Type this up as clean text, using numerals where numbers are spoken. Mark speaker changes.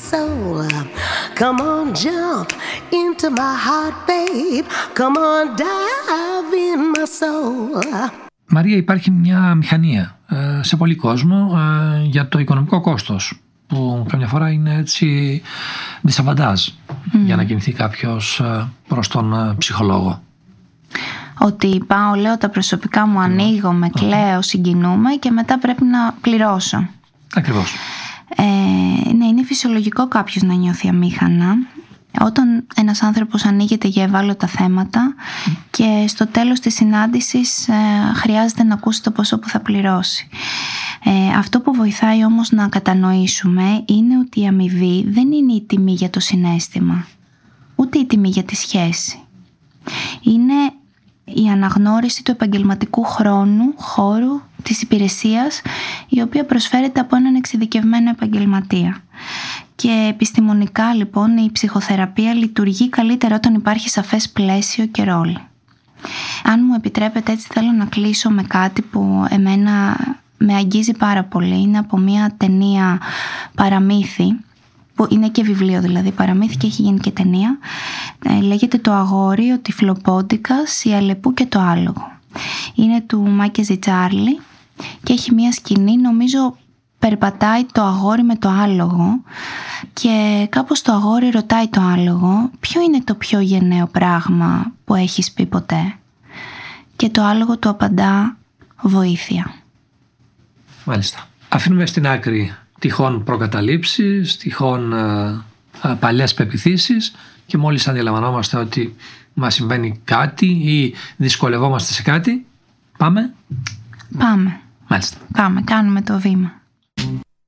Speaker 1: soul. Come on, jump into my heart, babe. Come on, dive in my soul.
Speaker 2: Μαρία, υπάρχει μια μηχανία σε πολλοί κόσμο για το οικονομικό κόστος, που καμιά φορά είναι έτσι δισαβαντάζ για να κινηθεί κάποιος προς τον ψυχολόγο.
Speaker 3: Ότι πάω, λέω τα προσωπικά μου, ανοίγω, με κλαίω, συγκινούμε και μετά πρέπει να πληρώσω.
Speaker 2: Ακριβώς.
Speaker 3: Ναι, είναι φυσιολογικό κάποιος να νιώθει αμήχανα όταν ένας άνθρωπος ανοίγεται για ευάλωτα θέματα και στο τέλος της συνάντησης χρειάζεται να ακούσει το ποσό που θα πληρώσει. Αυτό που βοηθάει όμως να κατανοήσουμε είναι ότι η αμοιβή δεν είναι η τιμή για το συναίσθημα, ούτε η τιμή για τη σχέση. Είναι η αναγνώριση του επαγγελματικού χρόνου, χώρου, της υπηρεσίας, η οποία προσφέρεται από έναν εξειδικευμένο επαγγελματία. Και επιστημονικά λοιπόν η ψυχοθεραπεία λειτουργεί καλύτερα όταν υπάρχει σαφές πλαίσιο και ρόλο. Αν μου επιτρέπετε, έτσι θέλω να κλείσω με κάτι που εμένα με αγγίζει πάρα πολύ. Είναι από μια ταινία παραμύθι, που είναι και βιβλίο δηλαδή παραμύθι και έχει γίνει και ταινία. Λέγεται «Το αγόρι, ο τυφλοπόντικας, η Αλεπού και το άλογο». Είναι του Μάκε Τσάρλι και έχει μια σκηνή, νομίζω περπατάει το αγόρι με το άλογο και κάπως το αγόρι ρωτάει το άλογο ποιο είναι το πιο γενναίο πράγμα που έχεις πει ποτέ, και το άλογο του απαντά βοήθεια.
Speaker 2: Μάλιστα. Αφήνουμε στην άκρη τυχόν προκαταλήψεις, τυχόν παλιές πεποιθήσεις και μόλις αντιλαμβανόμαστε ότι μας συμβαίνει κάτι ή δυσκολευόμαστε σε κάτι, πάμε.
Speaker 3: Πάμε.
Speaker 2: Μάλιστα.
Speaker 3: Πάμε, κάνουμε το βήμα.